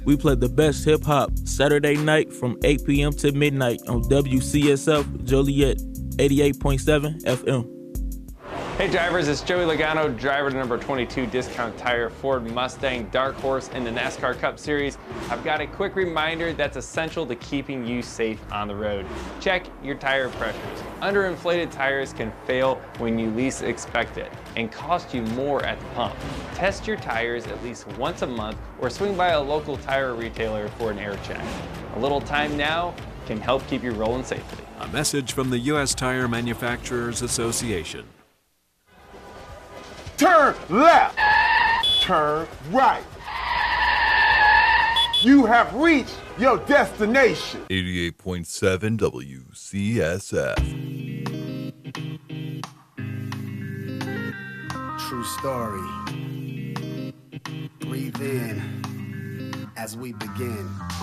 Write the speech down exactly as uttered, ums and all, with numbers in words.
We play the best hip-hop Saturday night from eight p.m. to midnight on W C S F Joliet eighty-eight point seven F M. Hey drivers, it's Joey Logano, driver to number twenty-two Discount Tire Ford Mustang Dark Horse in the NASCAR Cup Series. I've got a quick reminder that's essential to keeping you safe on the road. Check your tire pressures. Underinflated tires can fail when you least expect it and cost you more at the pump. Test your tires at least once a month or swing by a local tire retailer for an air check. A little time now can help keep you rolling safely. A message from the U S Tire Manufacturers Association. Turn left, turn right. You have reached your destination. eighty-eight point seven W C S F. True story. Breathe in as we begin.